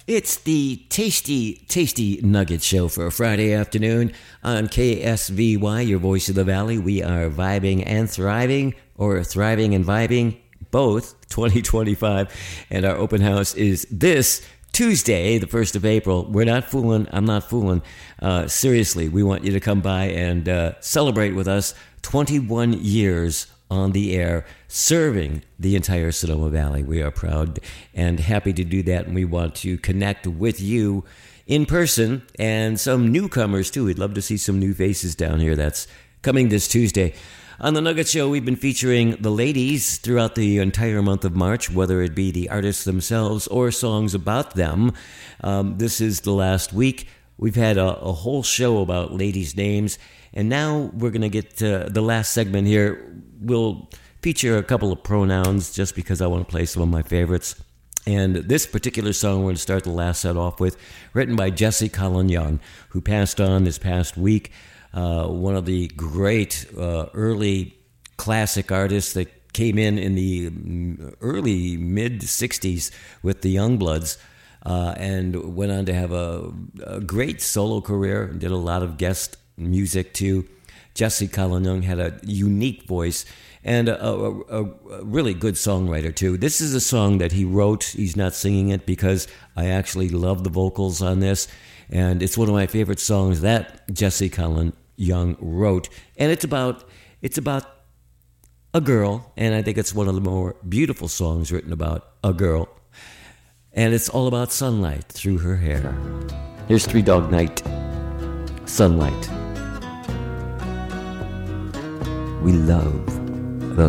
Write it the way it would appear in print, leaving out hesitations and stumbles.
It's the tasty nugget show for a Friday afternoon on KSVY, your voice of the valley. We are vibing and thriving, or thriving and vibing, both 2025. And our open house is this Tuesday, the 1st of April. We're not fooling. I'm not fooling. Seriously, we want you to come by and celebrate with us 21 years on the air, serving the entire Sonoma Valley. We are proud and happy to do that, and we want to connect with you in person and some newcomers, too. We'd love to see some new faces down here. That's coming this Tuesday. On the Nugget Show, we've been featuring the ladies throughout the entire month of March, whether it be the artists themselves or songs about them. This is the last week. We've had a whole show about ladies' names, and now we're going to get to the last segment here. We'll feature a couple of pronouns just because I want to play some of my favorites. And this particular song we're going to start the last set off with, written by Jesse Colin Young, who passed on this past week. One of the great early classic artists that came in the early mid-'60s with the Youngbloods, and went on to have a great solo career, did a lot of guest music too. Jesse Colin Young had a unique voice and a really good songwriter too. This is a song that he wrote. He's not singing it because I actually love the vocals on this, and it's one of my favorite songs that Jesse Colin Young wrote. And it's about a girl, and I think it's one of the more beautiful songs written about a girl. And it's all about sunlight through her hair. Here's Three Dog Night, Sunlight. We love